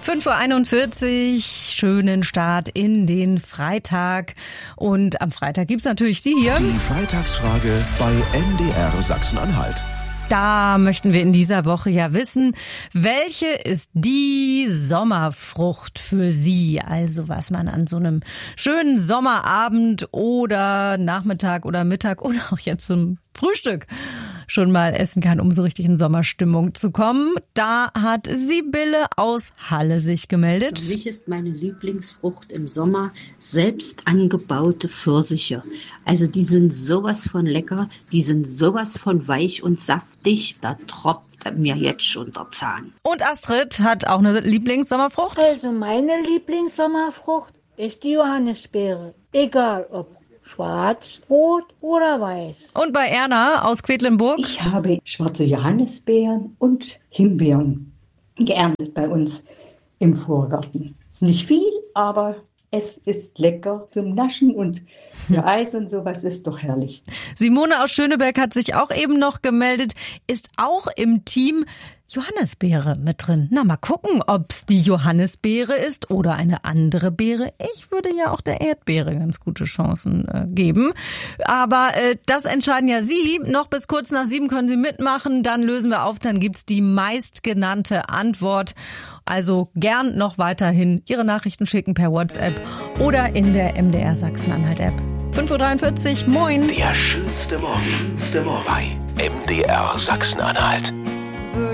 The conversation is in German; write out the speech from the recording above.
5:41 Uhr, schönen Start in den Freitag. Und am Freitag gibt's natürlich Sie hier. Die Freitagsfrage bei MDR Sachsen-Anhalt. Da möchten wir in dieser Woche ja wissen, welche ist die Sommerfrucht für Sie? Also was man an so einem schönen Sommerabend oder Nachmittag oder Mittag oder auch jetzt zum Frühstück schon mal essen kann, um so richtig in Sommerstimmung zu kommen. Da hat Sibylle aus Halle sich gemeldet. Für mich ist meine Lieblingsfrucht im Sommer selbst angebaute Pfirsiche. Also die sind sowas von lecker, die sind sowas von weich und saftig, da tropft mir jetzt schon der Zahn. Und Astrid hat auch eine Lieblingssommerfrucht. Also meine Lieblingssommerfrucht ist die Johannisbeere. Egal ob schwarz, rot oder weiß. Und bei Erna aus Quedlinburg. Ich habe schwarze Johannisbeeren und Himbeeren geerntet bei uns im Vorgarten. Ist nicht viel, aber es ist lecker zum Naschen und für Eis und sowas ist doch herrlich. Simone aus Schöneberg hat sich auch eben noch gemeldet, ist auch im Team Johannisbeere mit drin. Na, mal gucken, ob's die Johannisbeere ist oder eine andere Beere. Ich würde ja auch der Erdbeere ganz gute Chancen geben. Aber das entscheiden ja Sie. Noch bis kurz nach 7 können Sie mitmachen. Dann lösen wir auf, dann gibt's die meistgenannte Antwort. Also gern noch weiterhin Ihre Nachrichten schicken per WhatsApp oder in der MDR Sachsen-Anhalt-App. 5:43 Uhr, moin. Der schönste Morgen bei MDR Sachsen-Anhalt.